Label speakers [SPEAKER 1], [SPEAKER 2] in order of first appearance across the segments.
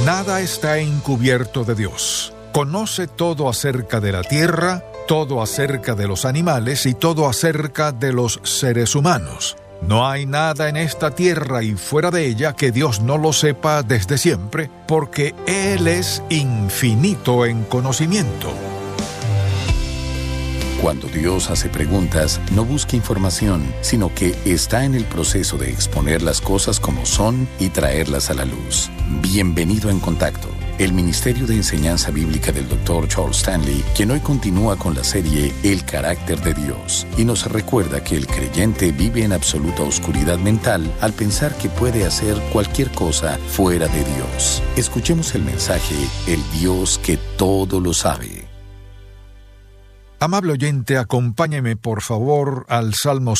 [SPEAKER 1] Nada está encubierto de Dios. Conoce todo acerca de la tierra, todo acerca de los animales y todo acerca de los seres humanos. No hay nada en esta tierra y fuera de ella que Dios no lo sepa desde siempre, porque Él es infinito en conocimiento.
[SPEAKER 2] Cuando Dios hace preguntas, no busca información, sino que está en el proceso de exponer las cosas como son y traerlas a la luz. Bienvenido en Contacto, el Ministerio de Enseñanza Bíblica del Dr. Charles Stanley, quien hoy continúa con la serie El Carácter de Dios, y nos recuerda que el creyente vive en absoluta oscuridad mental al pensar que puede hacer cualquier cosa fuera de Dios. Escuchemos el mensaje, El Dios que todo lo sabe.
[SPEAKER 1] Amable oyente, acompáñeme por favor al Salmo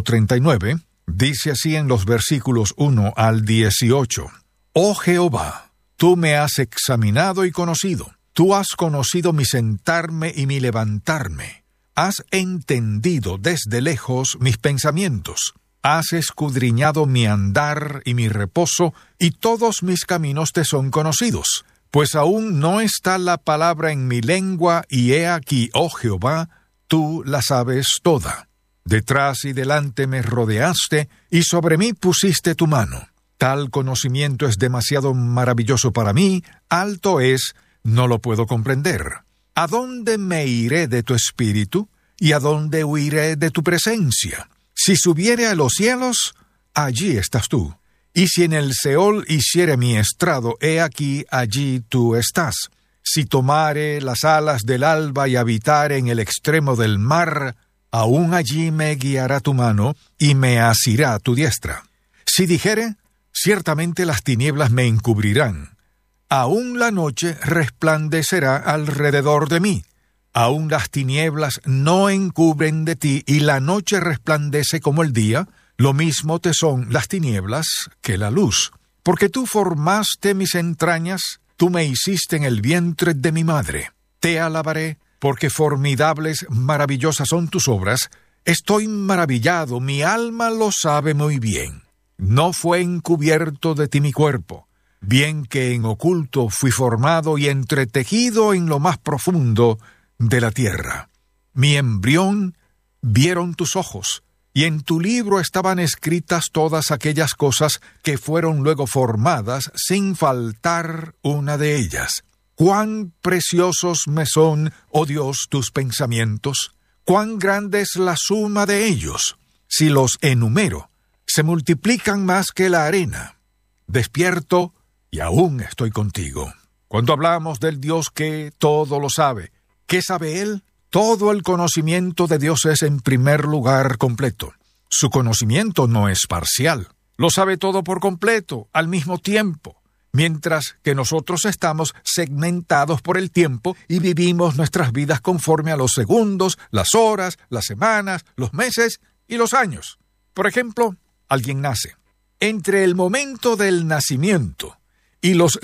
[SPEAKER 1] 139. Dice así en los versículos 1 al 18. Oh Jehová, tú me has examinado y conocido. Tú has conocido mi sentarme y mi levantarme. Has entendido desde lejos mis pensamientos. Has escudriñado mi andar y mi reposo, y todos mis caminos te son conocidos. Pues aún no está la palabra en mi lengua, y he aquí, oh Jehová, tú la sabes toda. Detrás y delante me rodeaste, y sobre mí pusiste tu mano. Tal conocimiento es demasiado maravilloso para mí, alto es, no lo puedo comprender. ¿A dónde me iré de tu espíritu? ¿Y a dónde huiré de tu presencia? Si subiere a los cielos, allí estás tú. Y si en el Seol hiciere mi estrado, he aquí, allí tú estás. Si tomare las alas del alba y habitare en el extremo del mar, aún allí me guiará tu mano y me asirá tu diestra. Si dijere, ciertamente las tinieblas me encubrirán. Aún la noche resplandecerá alrededor de mí. Aún las tinieblas no encubren de ti, y la noche resplandece como el día. Lo mismo te son las tinieblas que la luz. Porque tú formaste mis entrañas, tú me hiciste en el vientre de mi madre. Te alabaré, porque formidables, maravillosas son tus obras. Estoy maravillado, mi alma lo sabe muy bien. No fue encubierto de ti mi cuerpo, bien que en oculto fui formado y entretejido en lo más profundo de la tierra. Mi embrión vieron tus ojos, y en tu libro estaban escritas todas aquellas cosas que fueron luego formadas, sin faltar una de ellas. Cuán preciosos me son, oh Dios, tus pensamientos, cuán grande es la suma de ellos. Si los enumero, se multiplican más que la arena. Despierto y aún estoy contigo. Cuando hablamos del Dios que todo lo sabe, ¿qué sabe Él? Todo el conocimiento de Dios es en primer lugar completo. Su conocimiento no es parcial. Lo sabe todo por completo, al mismo tiempo, mientras que nosotros estamos segmentados por el tiempo y vivimos nuestras vidas conforme a los segundos, las horas, las semanas, los meses y los años. Por ejemplo, alguien nace. Entre el momento del nacimiento y los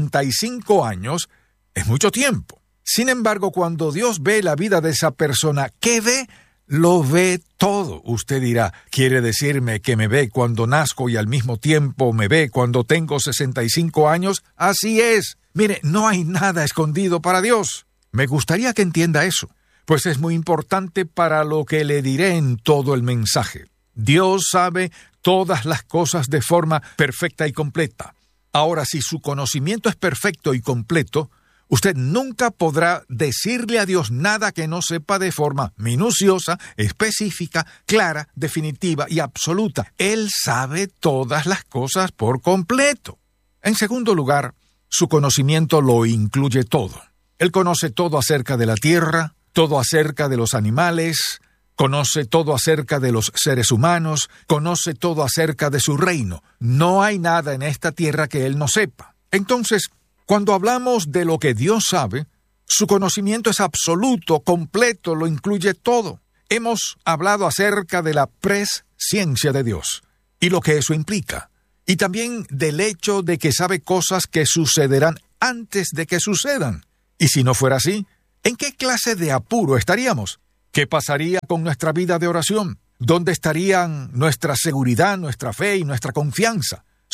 [SPEAKER 1] 65 años es mucho tiempo. Sin embargo, cuando Dios ve la vida de esa persona, ¿qué ve? Lo ve todo. Usted dirá, ¿quiere decirme que me ve cuando nazco y al mismo tiempo me ve cuando tengo 65 años? Así es. Mire, no hay nada escondido para Dios. Me gustaría que entienda eso, pues es muy importante para lo que le diré en todo el mensaje. Dios sabe todas las cosas de forma perfecta y completa. Ahora, si su conocimiento es perfecto y completo, usted nunca podrá decirle a Dios nada que no sepa de forma minuciosa, específica, clara, definitiva y absoluta. Él sabe todas las cosas por completo. En segundo lugar, su conocimiento lo incluye todo. Él conoce todo acerca de la tierra, todo acerca de los animales, conoce todo acerca de los seres humanos, conoce todo acerca de su reino. No hay nada en esta tierra que Él no sepa. Entonces, cuando hablamos de lo que Dios sabe, su conocimiento es absoluto, completo, lo incluye todo. Hemos hablado acerca de la presciencia de Dios y lo que eso implica, y también del hecho de que sabe cosas que sucederán antes de que sucedan. Y si no fuera así, ¿en qué clase de apuro estaríamos? ¿Qué pasaría con nuestra vida de oración? ¿Dónde estarían nuestra seguridad, nuestra fe y nuestra confianza?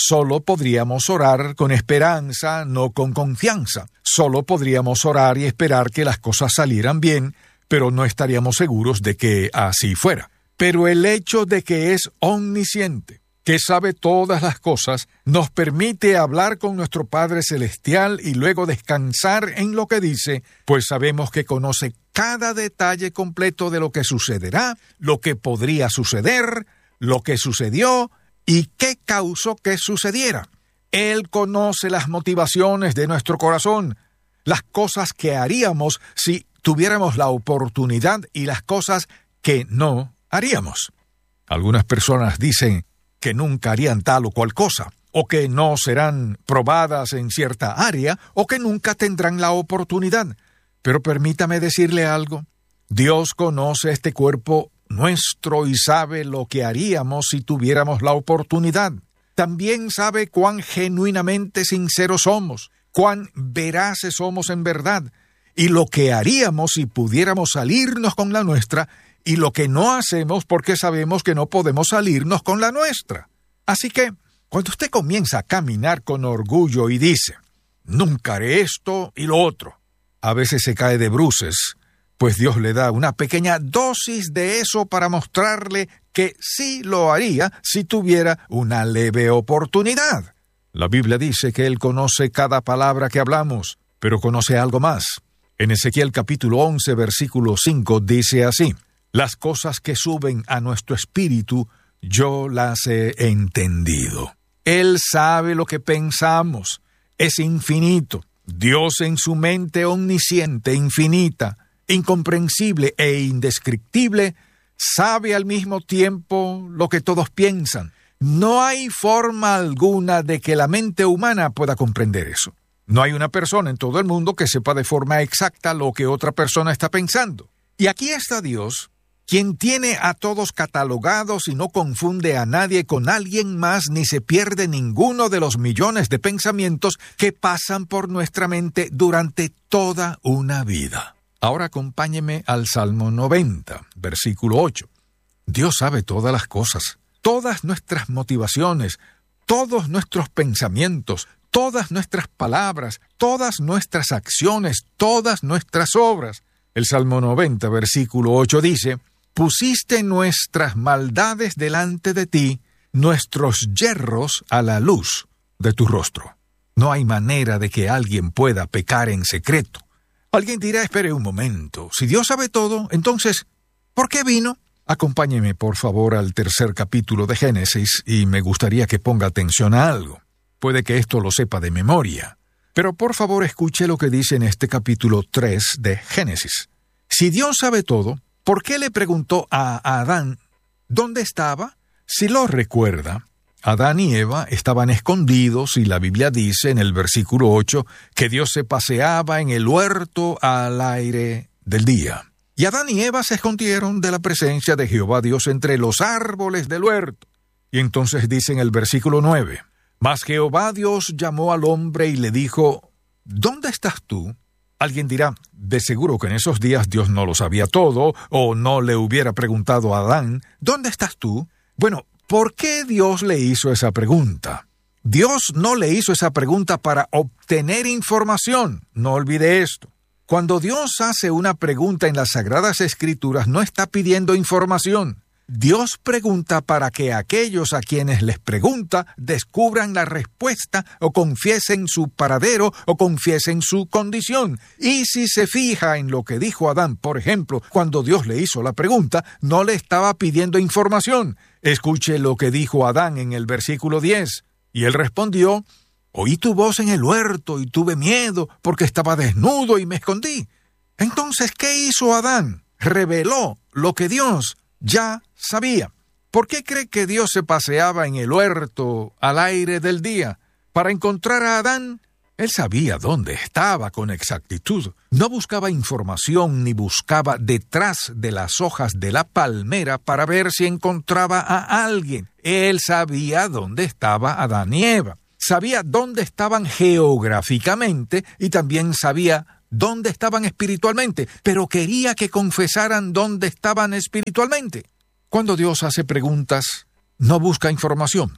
[SPEAKER 1] Solo podríamos orar con esperanza, no con confianza. Solo podríamos orar y esperar que las cosas salieran bien, pero no estaríamos seguros de que así fuera. Pero el hecho de que es omnisciente, que sabe todas las cosas, nos permite hablar con nuestro Padre Celestial y luego descansar en lo que dice, pues sabemos que conoce cada detalle completo de lo que sucederá, lo que podría suceder, lo que sucedió y qué causó que sucediera. Él conoce las motivaciones de nuestro corazón, las cosas que haríamos si tuviéramos la oportunidad y las cosas que no haríamos. Algunas personas dicen que nunca harían tal o cual cosa, o que no serán probadas en cierta área, o que nunca tendrán la oportunidad. Pero permítame decirle algo. Dios conoce este cuerpo nuestro y sabe lo que haríamos si tuviéramos la oportunidad. También sabe cuán genuinamente sinceros somos, cuán veraces somos en verdad, y lo que haríamos si pudiéramos salirnos con la nuestra, y lo que no hacemos porque sabemos que no podemos salirnos con la nuestra. Así que, cuando usted comienza a caminar con orgullo y dice, nunca haré esto y lo otro, a veces se cae de bruces, pues Dios le da una pequeña dosis de eso para mostrarle que sí lo haría si tuviera una leve oportunidad. La Biblia dice que Él conoce cada palabra que hablamos, pero conoce algo más. En Ezequiel capítulo 11, versículo 5 dice así: las cosas que suben a nuestro espíritu, yo las he entendido. Él sabe lo que pensamos. Es infinito. Dios en su mente omnisciente, infinita, incomprensible e indescriptible, sabe al mismo tiempo lo que todos piensan. No hay forma alguna de que la mente humana pueda comprender eso. No hay una persona en todo el mundo que sepa de forma exacta lo que otra persona está pensando. Y aquí está Dios, quien tiene a todos catalogados y no confunde a nadie con alguien más ni se pierde ninguno de los millones de pensamientos que pasan por nuestra mente durante toda una vida. Ahora acompáñeme al Salmo 90, versículo 8. Dios sabe todas las cosas, todas nuestras motivaciones, todos nuestros pensamientos, todas nuestras palabras, todas nuestras acciones, todas nuestras obras. El Salmo 90, versículo 8 dice: pusiste nuestras maldades delante de ti, nuestros yerros a la luz de tu rostro. No hay manera de que alguien pueda pecar en secreto. Alguien dirá, espere un momento, si Dios sabe todo, entonces, ¿por qué vino? Acompáñeme, por favor, al tercer capítulo de Génesis, y me gustaría que ponga atención a algo. Puede que esto lo sepa de memoria, pero por favor escuche lo que dice en este capítulo 3 de Génesis. Si Dios sabe todo, ¿por qué le preguntó a Adán dónde estaba? Si lo recuerda, Adán y Eva estaban escondidos y la Biblia dice en el versículo 8 que Dios se paseaba en el huerto al aire del día. Y Adán y Eva se escondieron de la presencia de Jehová Dios entre los árboles del huerto. Y entonces dice en el versículo 9, mas Jehová Dios llamó al hombre y le dijo, ¿dónde estás tú? Alguien dirá, de seguro que en esos días Dios no lo sabía todo, o no le hubiera preguntado a Adán, ¿dónde estás tú? Bueno, ¿por qué Dios le hizo esa pregunta? Dios no le hizo esa pregunta para obtener información, no olvide esto. Cuando Dios hace una pregunta en las Sagradas Escrituras, no está pidiendo información. Dios pregunta para que aquellos a quienes les pregunta descubran la respuesta o confiesen su paradero o confiesen su condición. Y si se fija en lo que dijo Adán, por ejemplo, cuando Dios le hizo la pregunta, no le estaba pidiendo información. Escuche lo que dijo Adán en el versículo 10. Y él respondió, oí tu voz en el huerto y tuve miedo porque estaba desnudo y me escondí. Entonces, ¿qué hizo Adán? Reveló lo que Dios ya sabía. ¿Por qué cree que Dios se paseaba en el huerto al aire del día? Para encontrar a Adán. Él sabía dónde estaba con exactitud. No buscaba información ni buscaba detrás de las hojas de la palmera para ver si encontraba a alguien. Él sabía dónde estaba Adán y Eva. Sabía dónde estaban geográficamente y también sabía dónde estaban espiritualmente, pero quería que confesaran dónde estaban espiritualmente. Cuando Dios hace preguntas, no busca información.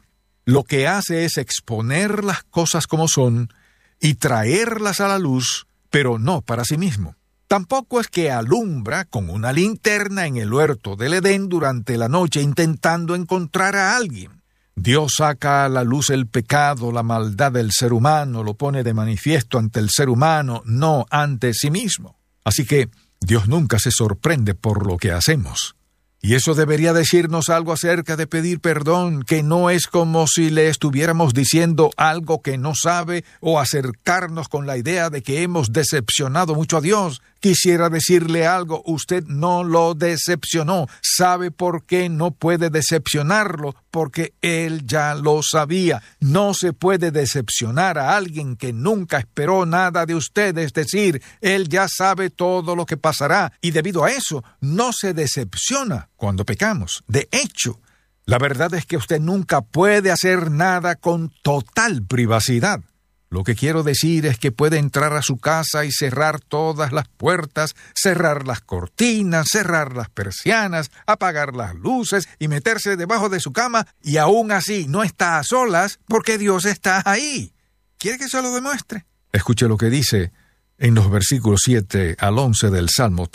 [SPEAKER 1] lo que hace es exponer las cosas como son y traerlas a la luz, pero no para sí mismo. Tampoco es que alumbra con una linterna en el huerto del Edén durante la noche intentando encontrar a alguien. Dios saca a la luz el pecado, la maldad del ser humano, lo pone de manifiesto ante el ser humano, no ante sí mismo. Así que Dios nunca se sorprende por lo que hacemos. Y eso debería decirnos algo acerca de pedir perdón, que no es como si le estuviéramos diciendo algo que no sabe o acercarnos con la idea de que hemos decepcionado mucho a Dios. Quisiera decirle algo, usted no lo decepcionó. ¿Sabe por qué no puede decepcionarlo? Porque Él ya lo sabía. No se puede decepcionar a alguien que nunca esperó nada de usted, es decir, Él ya sabe todo lo que pasará y debido a eso no se decepciona cuando pecamos. De hecho, la verdad es que usted nunca puede hacer nada con total privacidad. Lo que quiero decir es que puede entrar a su casa y cerrar todas las puertas, cerrar las cortinas, cerrar las persianas, apagar las luces y meterse debajo de su cama y aún así no está a solas porque Dios está ahí. ¿Quiere que se lo demuestre? Escuche lo que dice en los versículos 7 al 11 del Salmo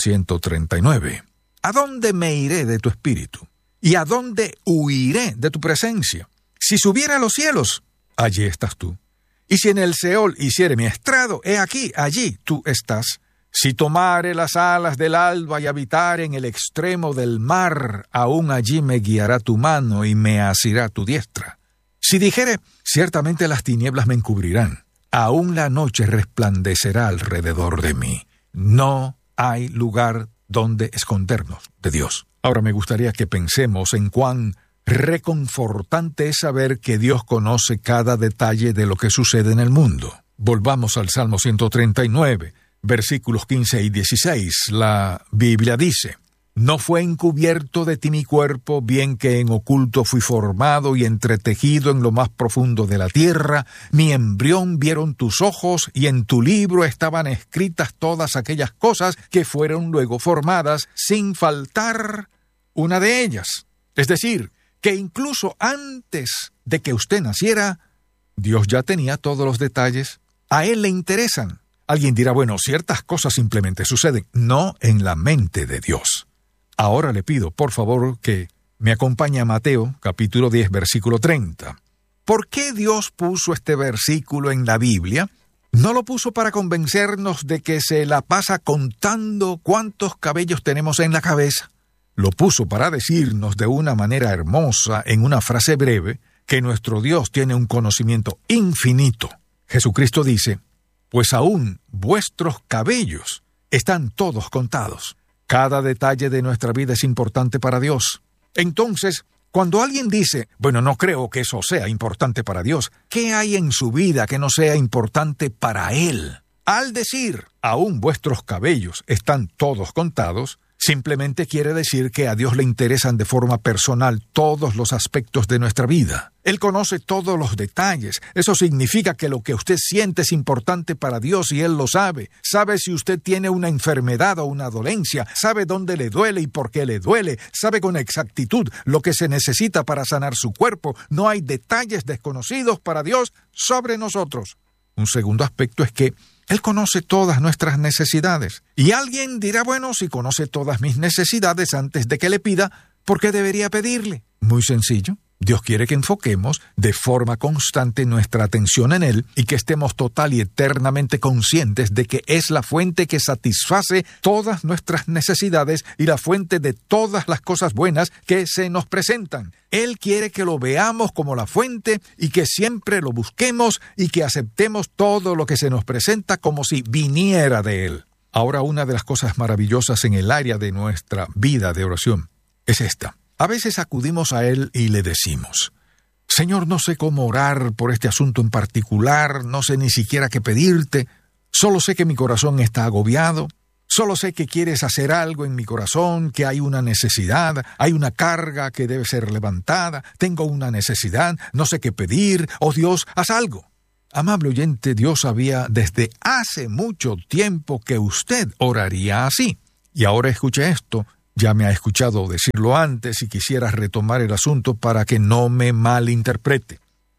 [SPEAKER 1] 139. ¿A dónde me iré de tu espíritu? ¿Y a dónde huiré de tu presencia? Si subiera a los cielos, allí estás tú. Y si en el Seol hiciere mi estrado, he aquí, allí tú estás. Si tomare las alas del alba y habitare en el extremo del mar, aún allí me guiará tu mano y me asirá tu diestra. Si dijere, ciertamente las tinieblas me encubrirán, aún la noche resplandecerá alrededor de mí. No hay lugar donde escondernos de Dios. Ahora me gustaría que pensemos en cuán reconfortante es saber que Dios conoce cada detalle de lo que sucede en el mundo. Volvamos al Salmo 139, versículos 15 y 16. La Biblia dice: No fue encubierto de ti mi cuerpo, bien que en oculto fui formado y entretejido en lo más profundo de la tierra. Mi embrión vieron tus ojos, y en tu libro estaban escritas todas aquellas cosas que fueron luego formadas, sin faltar una de ellas. Es decir, que incluso antes de que usted naciera, Dios ya tenía todos los detalles. A Él le interesan. Alguien dirá, bueno, ciertas cosas simplemente suceden. No en la mente de Dios. Ahora le pido, por favor, que me acompañe a Mateo, capítulo 10, versículo 30. ¿Por qué Dios puso este versículo en la Biblia? No lo puso para convencernos de que se la pasa contando cuántos cabellos tenemos en la cabeza. Lo puso para decirnos de una manera hermosa, en una frase breve, que nuestro Dios tiene un conocimiento infinito. Jesucristo dice: Pues aún vuestros cabellos están todos contados. Cada detalle de nuestra vida es importante para Dios. Entonces, cuando alguien dice, bueno, no creo que eso sea importante para Dios, ¿qué hay en su vida que no sea importante para Él? Al decir, aún vuestros cabellos están todos contados, simplemente quiere decir que a Dios le interesan de forma personal todos los aspectos de nuestra vida. Él conoce todos los detalles. Eso significa que lo que usted siente es importante para Dios y Él lo sabe. Sabe si usted tiene una enfermedad o una dolencia. Sabe dónde le duele y por qué le duele. Sabe con exactitud lo que se necesita para sanar su cuerpo. No hay detalles desconocidos para Dios sobre nosotros. Un segundo aspecto es que Él conoce todas nuestras necesidades. Y alguien dirá, bueno, si conoce todas mis necesidades antes de que le pida, ¿por qué debería pedirle? Muy sencillo. Dios quiere que enfoquemos de forma constante nuestra atención en Él y que estemos total y eternamente conscientes de que es la fuente que satisface todas nuestras necesidades y la fuente de todas las cosas buenas que se nos presentan. Él quiere que lo veamos como la fuente y que siempre lo busquemos y que aceptemos todo lo que se nos presenta como si viniera de Él. Ahora, una de las cosas maravillosas en el área de nuestra vida de oración es esta. A veces acudimos a Él y le decimos: Señor, no sé cómo orar por este asunto en particular, no sé ni siquiera qué pedirte, solo sé que mi corazón está agobiado, solo sé que quieres hacer algo en mi corazón, que hay una necesidad, hay una carga que debe ser levantada, tengo una necesidad, no sé qué pedir, oh Dios, haz algo. Amable oyente, Dios sabía desde hace mucho tiempo que usted oraría así. Y ahora escuche esto. Ya me ha escuchado decirlo antes y quisiera retomar el asunto para que no me malinterprete.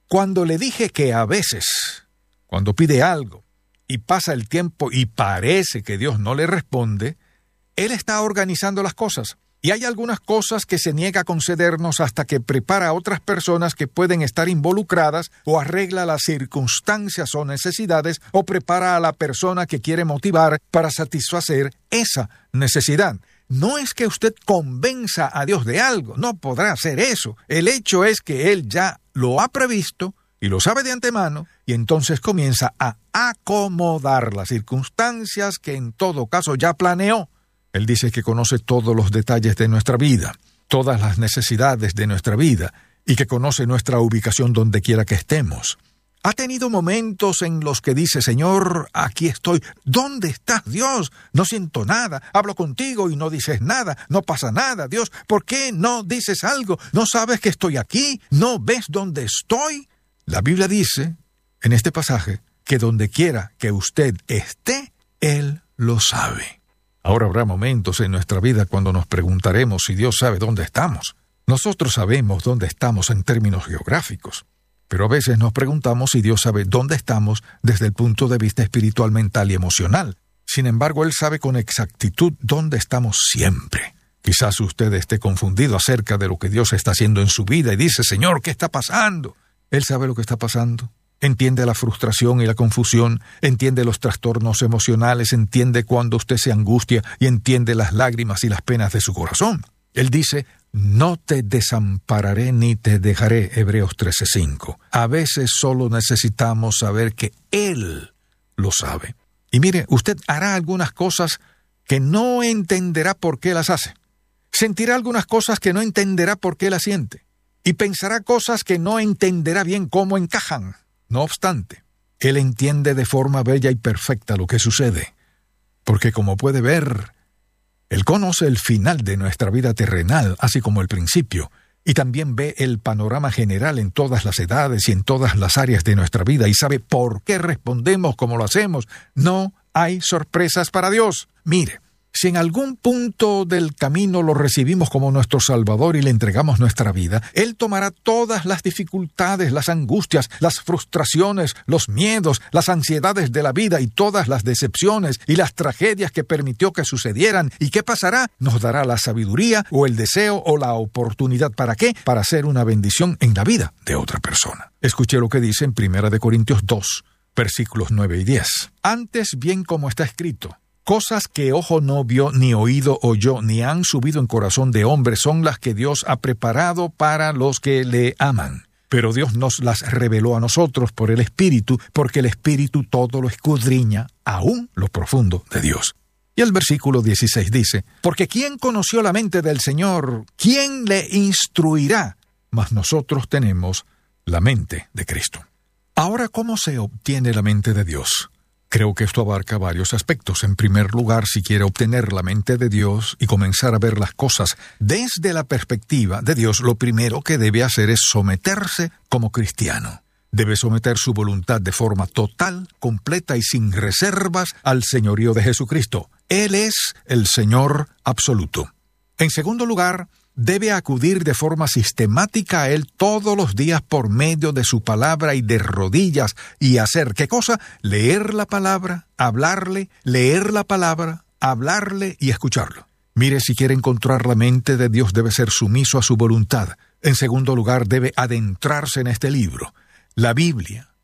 [SPEAKER 1] Cuando le dije que a veces, cuando pide algo y pasa el tiempo y parece que Dios no le responde, Él está organizando las cosas. Y hay algunas cosas que se niega a concedernos hasta que prepara a otras personas que pueden estar involucradas, o arregla las circunstancias o necesidades, o prepara a la persona que quiere motivar para satisfacer esa necesidad. No es que usted convenza a Dios de algo, no podrá hacer eso. El hecho es que Él ya lo ha previsto y lo sabe de antemano, y entonces comienza a acomodar las circunstancias que en todo caso ya planeó. Él dice que conoce todos los detalles de nuestra vida, todas las necesidades de nuestra vida, y que conoce nuestra ubicación donde quiera que estemos. ¿Ha tenido momentos en los que dice, Señor, aquí estoy? ¿Dónde estás, Dios? No siento nada. Hablo contigo y no dices nada. No pasa nada, Dios. ¿Por qué no dices algo? ¿No sabes que estoy aquí? ¿No ves dónde estoy? La Biblia dice, en este pasaje, que donde quiera que usted esté, Él lo sabe. Ahora habrá momentos en nuestra vida cuando nos preguntaremos si Dios sabe dónde estamos. Nosotros sabemos dónde estamos en términos geográficos, pero a veces nos preguntamos si Dios sabe dónde estamos desde el punto de vista espiritual, mental y emocional. Sin embargo, Él sabe con exactitud dónde estamos siempre. Quizás usted esté confundido acerca de lo que Dios está haciendo en su vida y dice, Señor, ¿qué está pasando? Él sabe lo que está pasando. Entiende la frustración y la confusión, entiende los trastornos emocionales, entiende cuando usted se angustia y entiende las lágrimas y las penas de su corazón. Él dice, no te desampararé ni te dejaré, Hebreos 13:5. A veces solo necesitamos saber que Él lo sabe. Y mire, usted hará algunas cosas que no entenderá por qué las hace. Sentirá algunas cosas que no entenderá por qué las siente. Y pensará cosas que no entenderá bien cómo encajan. No obstante, Él entiende de forma bella y perfecta lo que sucede, porque como puede ver, Él conoce el final de nuestra vida terrenal, así como el principio, y también ve el panorama general en todas las edades y en todas las áreas de nuestra vida, y sabe por qué respondemos como lo hacemos. No hay sorpresas para Dios. Mire, si en algún punto del camino lo recibimos como nuestro Salvador y le entregamos nuestra vida, Él tomará todas las dificultades, las angustias, las frustraciones, los miedos, las ansiedades de la vida y todas las decepciones y las tragedias que permitió que sucedieran. ¿Y qué pasará? Nos dará la sabiduría o el deseo o la oportunidad. ¿Para qué? Para hacer una bendición en la vida de otra persona. Escuche lo que dice en 1 Corintios 2, versículos 9 y 10. Antes bien, como está escrito, cosas que ojo no vio, ni oído oyó, ni han subido en corazón de hombre, son las que Dios ha preparado para los que le aman. Pero Dios nos las reveló a nosotros por el Espíritu, porque el Espíritu todo lo escudriña, aún lo profundo de Dios. Y el versículo 16 dice, porque ¿quién conoció la mente del Señor? ¿Quién le instruirá? Mas nosotros tenemos la mente de Cristo. Ahora, ¿cómo se obtiene la mente de Dios? Creo que esto abarca varios aspectos. En primer lugar, si quiere obtener la mente de Dios y comenzar a ver las cosas desde la perspectiva de Dios, lo primero que debe hacer es someterse como cristiano. Debe someter su voluntad de forma total, completa y sin reservas al señorío de Jesucristo. Él es el Señor absoluto. En segundo lugar, debe acudir de forma sistemática a Él todos los días por medio de su palabra y de rodillas y hacer, ¿qué cosa? Leer la palabra, hablarle, leer la palabra, hablarle y escucharlo. Mire, si quiere encontrar la mente de Dios, debe ser sumiso a su voluntad. En segundo lugar, debe adentrarse en este libro. La Biblia